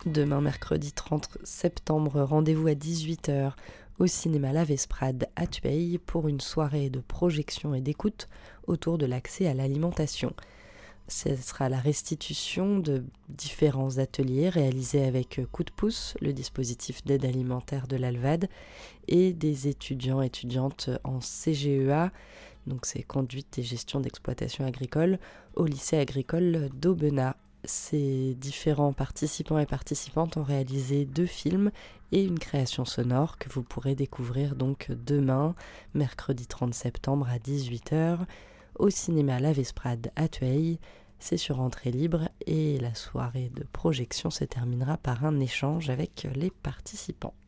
Demain, mercredi 30 septembre, rendez-vous à 18h au cinéma La Vesprade à Tueil pour une soirée de projection et d'écoute autour de l'accès à l'alimentation. Ce sera la restitution de différents ateliers réalisés avec Coup de pouce, le dispositif d'aide alimentaire de l'Alvad, et des étudiants et étudiantes en CGEA, donc c'est conduite et gestion d'exploitation agricole, au lycée agricole d'Aubenas. Ces différents participants et participantes ont réalisé 2 films et une création sonore que vous pourrez découvrir donc demain, mercredi 30 septembre à 18h, au cinéma La Vesprade à Tueil. C'est sur entrée libre et la soirée de projection se terminera par un échange avec les participants.